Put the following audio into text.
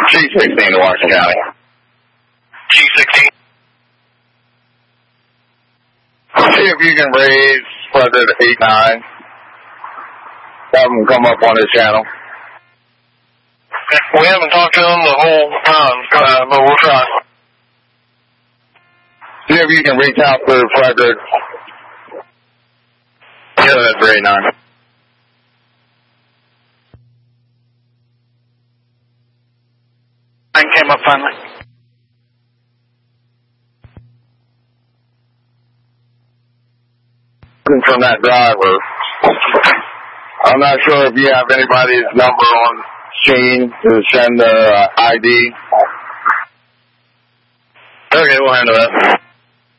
G16 to Washington County. G16. See if you can raise Frederick 89. Have them come up on this channel. We haven't talked to them the whole time, but we'll try. See if you can reach out for Frederick. Yeah, that's very nice. I came up finally. From that driver. I'm not sure if you have anybody's number on scene to send ID. Okay, we'll handle that.